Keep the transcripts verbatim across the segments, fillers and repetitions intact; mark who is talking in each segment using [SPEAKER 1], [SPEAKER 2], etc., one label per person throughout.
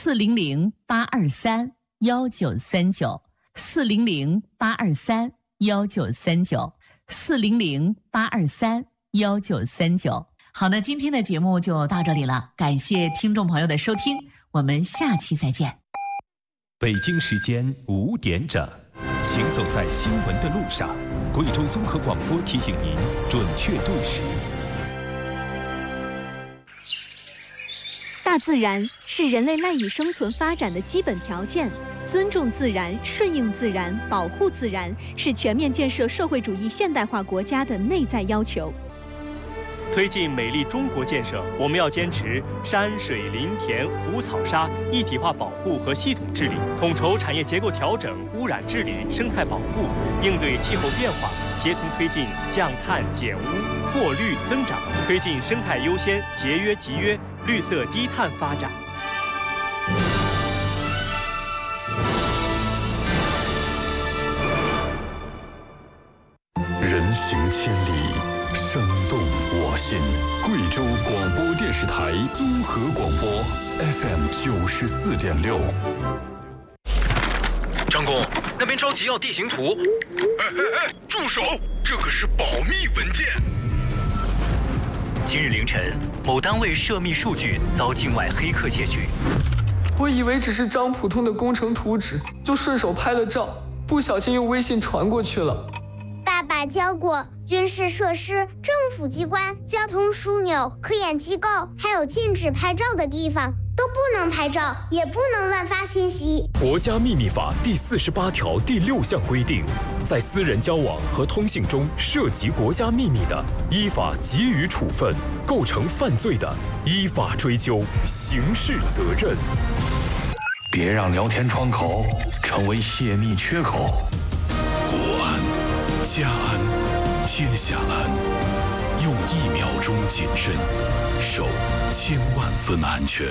[SPEAKER 1] 四零零八二三幺九三九，四零零八二三幺九三九，四零零八二三幺九三九。好，那今天的节目就到这里了，感谢听众朋友的收听，我们下期再见。
[SPEAKER 2] 北京时间五点整，行走在新闻的路上，贵州综合广播提醒您准确对时。
[SPEAKER 3] 大自然是人类赖以生存发展的基本条件，尊重自然、顺应自然、保护自然，是全面建设社会主义现代化国家的内在要求。
[SPEAKER 4] 推进美丽中国建设，我们要坚持山水林田湖草沙一体化保护和系统治理，统筹产业结构调整、污染治理、生态保护，应对气候变化，协同推进降碳减污、扩绿增长，推进生态优先、节约集约、绿色低碳发展。
[SPEAKER 5] 人行千里，声动我心。贵州广播电视台综合广播 F M 九十四点六。
[SPEAKER 6] 张工，那边着急要地形图。
[SPEAKER 7] 哎哎哎，住手！这可是保密文件。
[SPEAKER 6] 今日凌晨，某单位涉密数据遭境外黑客窃取。
[SPEAKER 8] 我以为只是张普通的工程图纸，就顺手拍了照，不小心用微信传过去了。
[SPEAKER 9] 爸爸教过，军事设施、政府机关、交通枢纽、科研机构，还有禁止拍照的地方，都不能拍照，也不能乱发信息。
[SPEAKER 10] 国家秘密法第四十八条第六项规定，在私人交往和通信中涉及国家秘密的，依法给予处分；构成犯罪的，依法追究刑事责任。
[SPEAKER 5] 别让聊天窗口成为泄密缺口。
[SPEAKER 10] 国安、家安、天下安，用一秒钟谨慎，守千万分安全。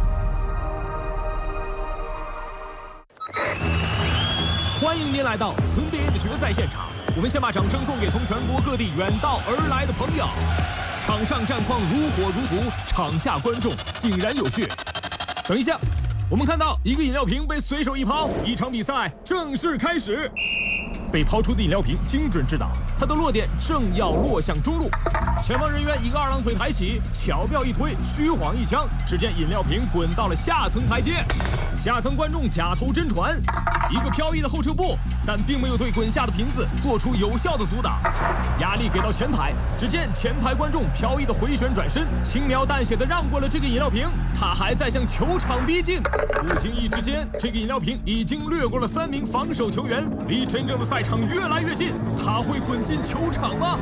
[SPEAKER 11] 欢迎您来到村边的决赛现场，我们先把掌声送给从全国各地远道而来的朋友。场上战况如火如荼，场下观众井然有序。等一下，我们看到一个饮料瓶被随手一抛，一场比赛正式开始。被抛出的饮料瓶精准制导，它的落点正要落向中路。前方人员一个二郎腿抬起，巧妙一推，虚晃一枪，只见饮料瓶滚到了下层台阶。下层观众假投真传，一个飘逸的后撤步，但并没有对滚下的瓶子做出有效的阻挡。压力给到前排，只见前排观众飘逸的回旋转身，轻描淡写的让过了这个饮料瓶。他还在向球场逼近，不经意之间，这个饮料瓶已经掠过了三名防守球员，离真正的赛场越来越近。他会滚进球场吗？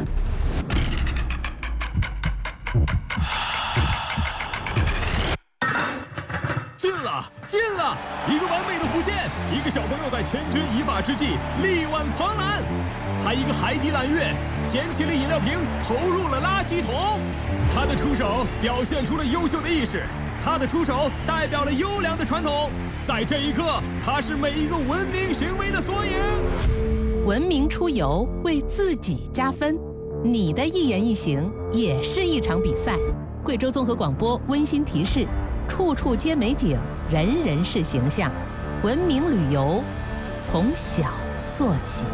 [SPEAKER 11] 进了，进了！一个完美的弧线，一个小朋友在千钧一发之际力挽狂澜。他一个海底揽月，捡起了饮料瓶，投入了垃圾桶。他的出手表现出了优秀的意识，他的出手代表了优良的传统。在这一刻，他是每一个文明行为的缩影。
[SPEAKER 12] 文明出游，为自己加分。你的一言一行也是一场比赛。贵州综合广播温馨提示：处处皆美景，人人是形象。文明旅游，从小做起。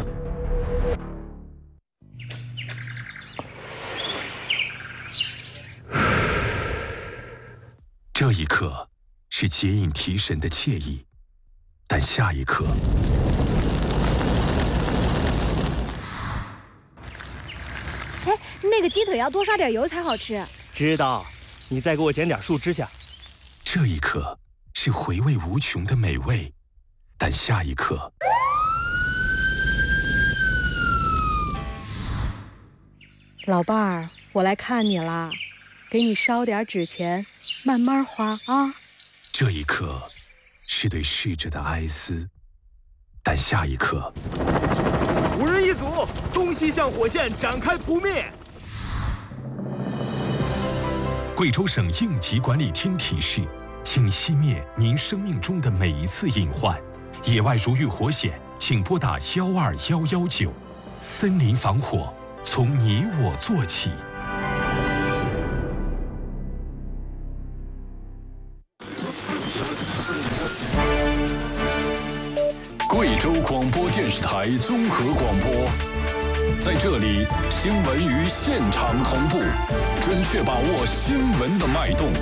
[SPEAKER 2] 这一刻是解瘾提神的惬意，但下一刻，
[SPEAKER 13] 哎，那个鸡腿要多刷点油才好吃。
[SPEAKER 4] 知道，你再给我捡点树枝下。
[SPEAKER 2] 这一刻是回味无穷的美味，但下一刻，
[SPEAKER 14] 老伴儿，我来看你啦，给你烧点纸钱，慢慢花啊。
[SPEAKER 2] 这一刻是对逝者的哀思，但下一刻，
[SPEAKER 4] 五人一组，东西向火线展开扑灭。
[SPEAKER 2] 贵州省应急管理厅提示，请熄灭您生命中的每一次隐患。野外如遇火险，请拨打幺二幺幺九。森林防火，从你我做起。
[SPEAKER 5] 贵州广播电视台综合广播，在这里新闻与现场同步，准确把握新闻的脉动。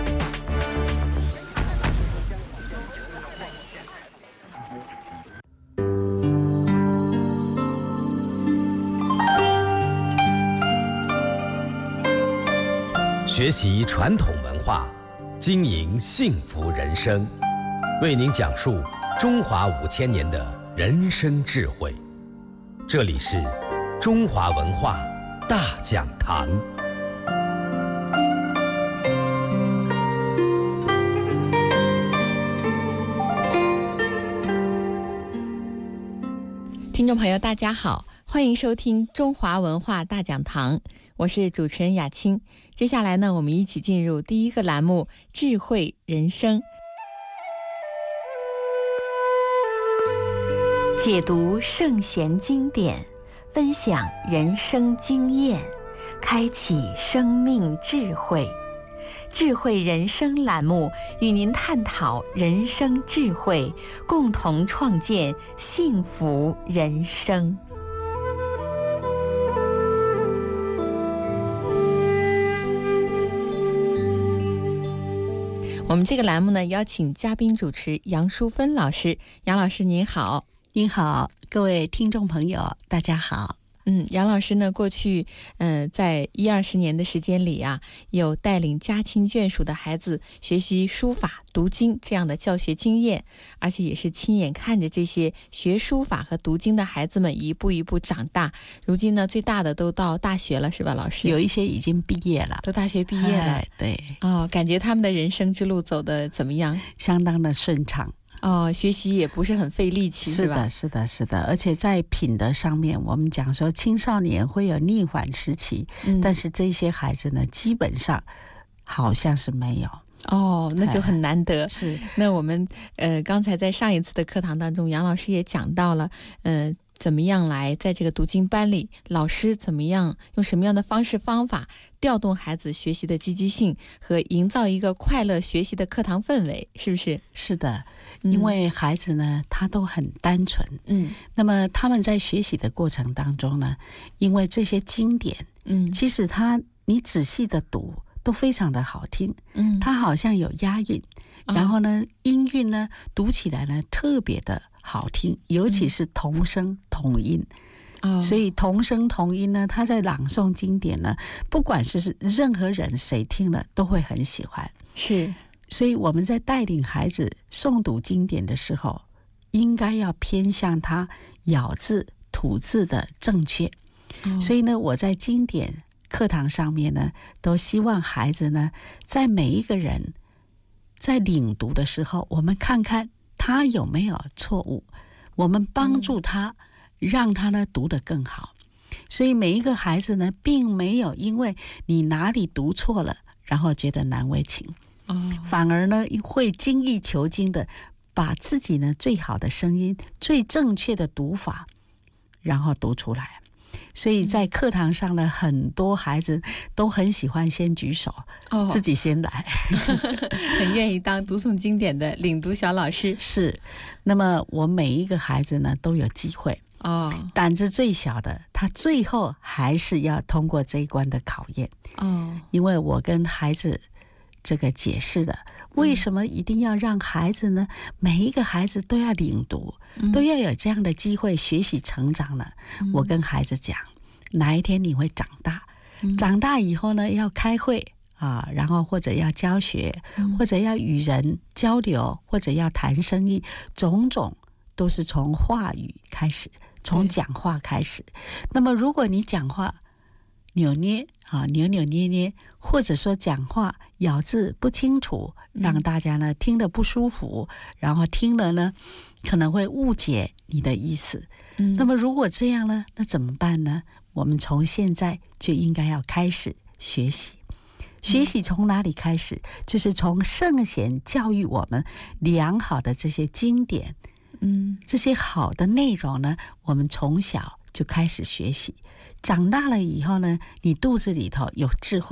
[SPEAKER 15] 学习传统文化，经营幸福人生，为您讲述中华五千年的人生智慧。这里是中华文化大讲堂。
[SPEAKER 12] 听众朋友大家好，欢迎收听中华文化大讲堂，我是主持人雅青。接下来呢，我们一起进入第一个栏目智慧人生，解读圣贤经典，分享人生经验，开启生命智慧。智慧人生栏目与您探讨人生智慧，共同创建幸福人生。我们这个栏目呢，邀请嘉宾主持杨淑芬老师。杨老师您好。
[SPEAKER 16] 您好，各位听众朋友大家好。
[SPEAKER 12] 嗯，杨老师呢，过去嗯、呃，在一二十年的时间里啊，有带领家亲眷属的孩子学习书法、读经这样的教学经验，而且也是亲眼看着这些学书法和读经的孩子们一步一步长大。如今呢，最大的都到大学了，是吧，老师？
[SPEAKER 16] 有一些已经毕业了，
[SPEAKER 12] 都大学毕业了。
[SPEAKER 16] 哎、对，
[SPEAKER 12] 哦，感觉他们的人生之路走得怎么样？
[SPEAKER 16] 相当的顺畅。
[SPEAKER 12] 哦，学习也不是很费力气，
[SPEAKER 16] 是吧？是的，是的，而且在品德上面，我们讲说青少年会有逆反时期，嗯、但是这些孩子呢，基本上好像是没有。
[SPEAKER 12] 哦，那就很难得。
[SPEAKER 16] 是，
[SPEAKER 12] 那我们呃，刚才在上一次的课堂当中，杨老师也讲到了，呃。怎么样来在这个读经班里，老师怎么样用什么样的方式方法调动孩子学习的积极性和营造一个快乐学习的课堂氛围，是不是？
[SPEAKER 16] 是的，因为孩子呢，他都很单纯，
[SPEAKER 12] 嗯，
[SPEAKER 16] 那么他们在学习的过程当中呢，因为这些经典，
[SPEAKER 12] 嗯，
[SPEAKER 16] 其实他你仔细的读都非常的好听，
[SPEAKER 12] 嗯，
[SPEAKER 16] 它好像有押韵，
[SPEAKER 12] 哦、
[SPEAKER 16] 然后呢，音韵呢读起来呢特别的好听，尤其是同声同音、
[SPEAKER 12] 嗯、
[SPEAKER 16] 所以同声同音呢，他在朗诵经典呢，不管是任何人谁听了都会很喜欢。
[SPEAKER 12] 是，
[SPEAKER 16] 所以我们在带领孩子诵读经典的时候，应该要偏向他咬字吐字的正确、
[SPEAKER 12] 哦、
[SPEAKER 16] 所以呢，我在经典课堂上面呢，都希望孩子呢，在每一个人在领读的时候，我们看看他有没有错误，我们帮助他、嗯、让他呢读得更好。所以每一个孩子呢，并没有因为你哪里读错了然后觉得难为情、
[SPEAKER 12] 哦、
[SPEAKER 16] 反而呢会精益求精的把自己呢最好的声音、最正确的读法然后读出来。所以在课堂上呢，很多孩子都很喜欢先举手、哦、自己先来
[SPEAKER 12] 很愿意当读诵经典的领读小老师。
[SPEAKER 16] 是，那么我每一个孩子呢都有机会
[SPEAKER 12] 哦，
[SPEAKER 16] 胆子最小的他最后还是要通过这一关的考验
[SPEAKER 12] 哦，
[SPEAKER 16] 因为我跟孩子这个解释的为什么一定要让孩子呢、嗯、每一个孩子都要领读、嗯、都要有这样的机会学习成长呢、嗯、我跟孩子讲，哪一天你会长大、嗯、长大以后呢要开会啊，然后或者要教学、嗯、或者要与人交流，或者要谈生意，种种都是从话语开始，从讲话开始。那么如果你讲话扭捏啊，扭扭捏捏，或者说讲话咬字不清楚，让大家呢听得不舒服，然后听了呢可能会误解你的意思、嗯、那么如果这样呢，那怎么办呢？我们从现在就应该要开始学习。学习从哪里开始？就是从圣贤教育我们良好的这些经典，
[SPEAKER 12] 嗯，
[SPEAKER 16] 这些好的内容呢，我们从小就开始学习。长大了以后呢，你肚子里头有智慧，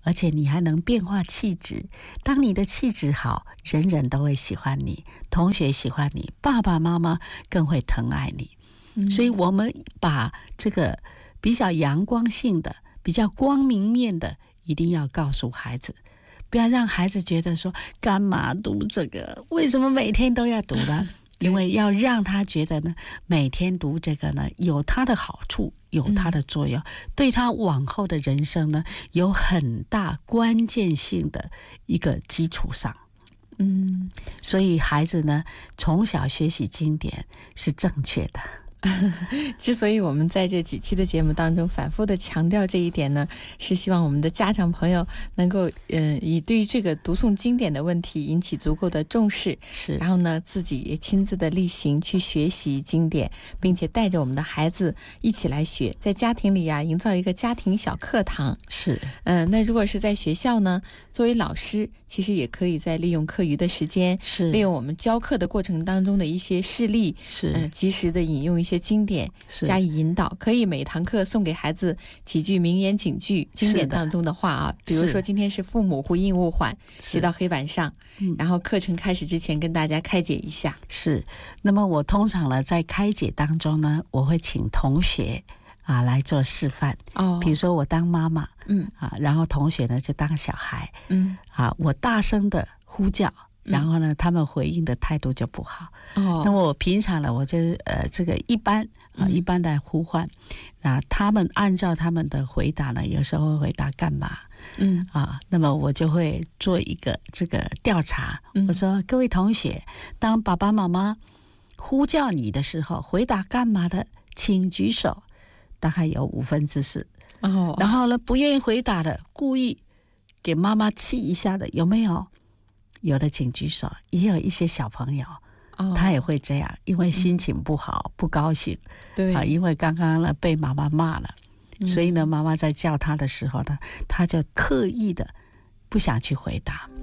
[SPEAKER 16] 而且你还能变化气质。当你的气质好，人人都会喜欢你，同学喜欢你，爸爸妈妈更会疼爱你。嗯、所以我们把这个比较阳光性的、比较光明面的，一定要告诉孩子，不要让孩子觉得说干嘛读这个，为什么每天都要读呢？因为要让他觉得呢，每天读这个呢，有他的好处，有他的作用，嗯、对他往后的人生呢，有很大关键性的一个基础上。嗯，所以孩子呢，从小学习经典是正确的。
[SPEAKER 17] 之所以我们在这几期的节目当中反复的强调这一点呢，是希望我们的家长朋友能够呃以对于这个读诵经典的问题引起足够的重视，是，然后呢自己也亲自的力行去学习经典，并且带着我们的孩子一起来学，在家庭里啊营造一个家庭小课堂。是，嗯、呃，那如果是在学校呢，作为老师，其实也可以在利用课余的时间，是利用我们教课的过程当中的一些事例，是，嗯、呃，及时的引用一些经典加以引导，可以每堂课送给孩子几句名言警句，经典当中的话啊，比如说今天是父母忽应勿缓，写到黑板上，嗯、然后课程开始之前跟大家开解一下。是，那么我通常呢在开解当中呢，我会请同学啊来做示范。哦，比如说我当妈妈，嗯啊，然后同学呢就当小孩，嗯啊，我大声的呼叫。然后呢，他们回应的态度就不好。哦，那我平常呢，我就呃，这个一般啊，一般的呼唤啊，他们按照他们的回答呢，有时候会回答干嘛？嗯啊，那么我就会做一个这个调查。嗯、我说，各位同学，当爸爸妈妈呼叫你的时候，回答干嘛的，请举手。大概有五分之四。哦，然后呢，不愿意回答的，故意给妈妈气一下的，有没有？有的请举手，也有一些小朋友，哦、他也会这样，因为心情不好，嗯、不高兴，对啊，因为刚刚呢被妈妈骂了，嗯、所以呢，妈妈在叫他的时候呢，他就刻意的不想去回答。